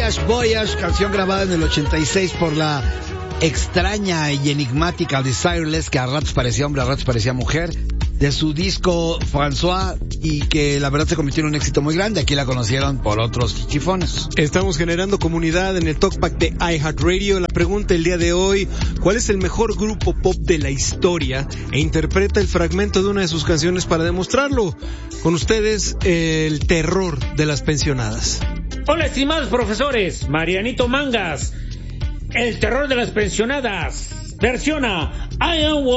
Voyage, Voyage, canción grabada en el 86 por la extraña y enigmática Desireless, que a ratos parecía hombre, a ratos parecía mujer, de su disco François, y que la verdad se convirtió en un éxito muy grande. Aquí la conocieron por otros chifones. Estamos generando comunidad en el Talkback de iHeartRadio. La pregunta el día de hoy: ¿cuál es el mejor grupo pop de la historia? E interpreta el fragmento de una de sus canciones para demostrarlo. Con ustedes, el terror de las pensionadas. Hola, estimados profesores. Marianito Mangas, el terror de las pensionadas. Versiona I Am